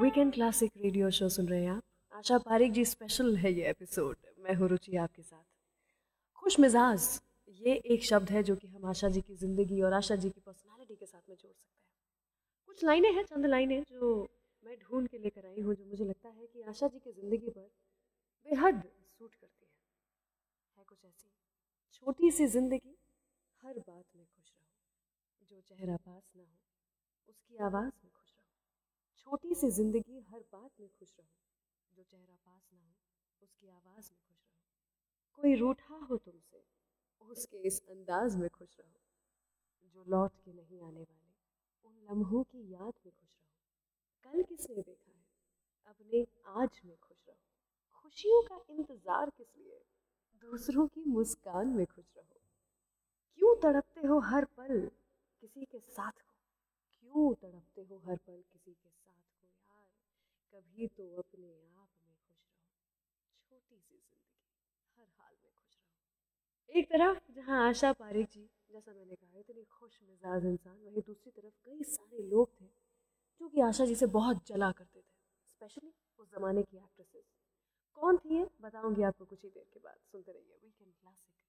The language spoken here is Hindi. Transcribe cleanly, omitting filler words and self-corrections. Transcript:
वीकेंड क्लासिक रेडियो शो सुन रहे हैं आप। आशा पारिक जी स्पेशल है ये एपिसोड। मैं हूँ रुचि आपके साथ। खुश मिजाज ये एक शब्द है जो कि हम आशा जी की ज़िंदगी और आशा जी की पर्सनालिटी के साथ में जोड़ सकते हैं। कुछ लाइनें हैं, चंद लाइनें जो मैं ढूंढ के लेकर आई हूँ, जो मुझे लगता है कि आशा जी की ज़िंदगी पर बेहद सूट करती है कुछ ऐसी। छोटी सी ज़िंदगी, हर बात में खुश रहो, जो चेहरा पास ना हो उसकी आवाज़ में खुश रहो। छोटी सी जिंदगी, हर बात में खुश रहो, जो चेहरा पास ना हो उसकी आवाज में खुश रहो। कोई रूठा हो तुमसे, उसके इस अंदाज में खुश रहो, जो लौट के नहीं आने वाले उन लम्हों की याद में खुश रहो। कल किसने देखा है, अपने आज में खुश रहो। खुशियों का इंतजार किस लिए, दूसरों की मुस्कान में खुश रहो। क्यों तड़पते हो हर पल किसी के साथ को, क्यों तड़पते हो हर पल किसी के साथ को यार। कभी तो अपने आप में खुश रहो। छोटी सी जिंदगी, हर हाल में खुश रहो। एक तरफ जहाँ आशा पारिक जी, जैसा मैंने कहा, इतनी खुश मिजाज इंसान, वहीं दूसरी तरफ कई सारे लोग थे जो कि आशा जी से बहुत जला करते थे, स्पेशली उस जमाने की एक्ट्रेसेस। कौन थी ये बताऊंगी आपको कुछ ही देर के बाद। सुनते रहिए वीकेंड क्लासिक।